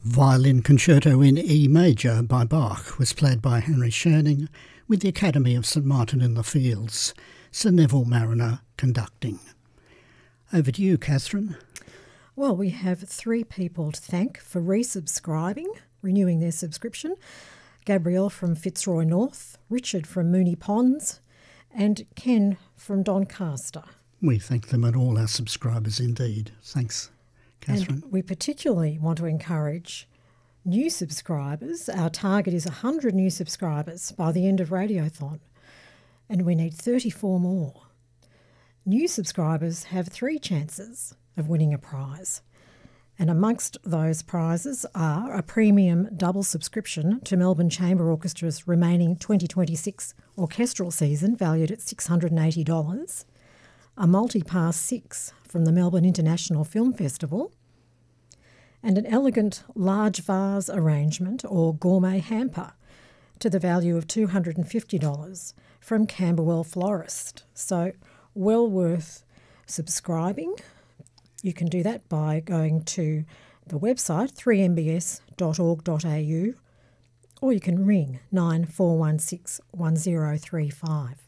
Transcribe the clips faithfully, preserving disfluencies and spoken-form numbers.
Violin Concerto in E Major by Bach was played by Henry Schoening with the Academy of St Martin in the Fields, Sir Neville Marriner conducting. Over to you, Catherine. Well, we have three people to thank for resubscribing, renewing their subscription. Gabrielle from Fitzroy North, Richard from Mooney Ponds, and Ken from Doncaster. We thank them and all our subscribers indeed. Thanks, Catherine. And we particularly want to encourage new subscribers. Our target is one hundred new subscribers by the end of Radiothon, and we need thirty-four more. New subscribers have three chances of winning a prize, and amongst those prizes are a premium double subscription to Melbourne Chamber Orchestra's remaining twenty twenty-six orchestral season valued at six hundred eighty dollars, a multi-pass six from the Melbourne International Film Festival, and an elegant large vase arrangement or gourmet hamper to the value of two hundred fifty dollars from Camberwell Florist. So well worth subscribing. You can do that by going to the website three m b s dot org dot a u, or you can ring nine four one six one zero three five.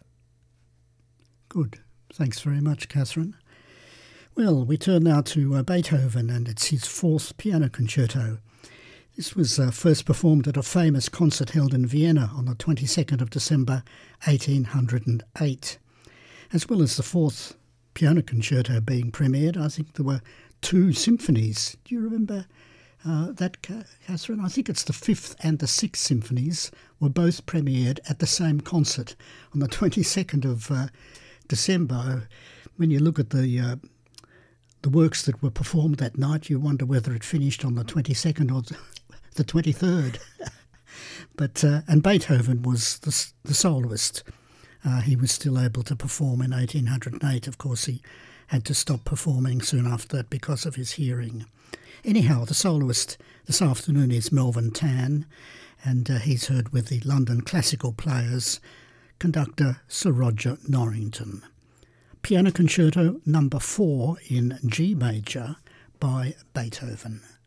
Good. Thanks very much, Catherine. Well, we turn now to uh, Beethoven, and it's his fourth piano concerto. This was uh, first performed at a famous concert held in Vienna on the twenty-second of December eighteen hundred eight. As well as the fourth piano concerto being premiered, I think there were two symphonies. Do you remember uh, that, Catherine? I think it's the fifth and the sixth symphonies were both premiered at the same concert on the twenty-second of uh, December. When you look at the uh, the works that were performed that night, you wonder whether it finished on the twenty-second or the twenty-third. But uh, and Beethoven was the, the soloist. Uh, he was still able to perform in eighteen hundred eight. Of course, he had to stop performing soon after that because of his hearing. Anyhow, the soloist this afternoon is Melvin Tan, and uh, he's heard with the London Classical Players conductor Sir Roger Norrington. Piano Concerto number four in G major by Beethoven.